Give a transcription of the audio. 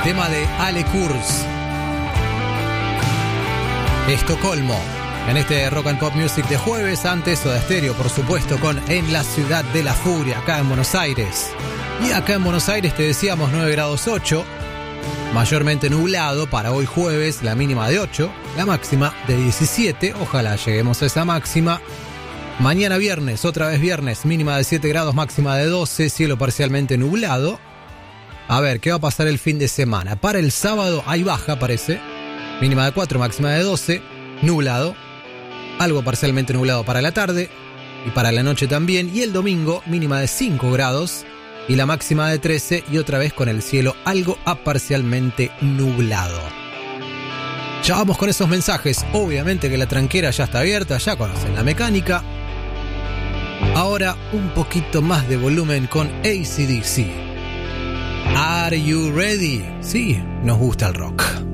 Tema de Ale Kurz. Estocolmo. En este Rock and Pop Music de jueves, antes Soda Stereo, por supuesto, con En la Ciudad de la Furia, acá en Buenos Aires. Y acá en Buenos Aires te decíamos 9 grados 8, mayormente nublado para hoy jueves, la mínima de 8, la máxima de 17, ojalá lleguemos a esa máxima. Mañana viernes, otra vez viernes, mínima de 7 grados, máxima de 12, cielo parcialmente nublado. A ver, ¿qué va a pasar el fin de semana? Para el sábado hay baja, parece, mínima de 4, máxima de 12, nublado. Algo parcialmente nublado para la tarde y para la noche también. Y el domingo, mínima de 5 grados y la máxima de 13 y otra vez con el cielo algo a parcialmente nublado. Ya vamos con esos mensajes. Obviamente que la tranquera ya está abierta, ya conocen la mecánica. Ahora un poquito más de volumen con AC/DC. Are you ready? Sí, nos gusta el rock.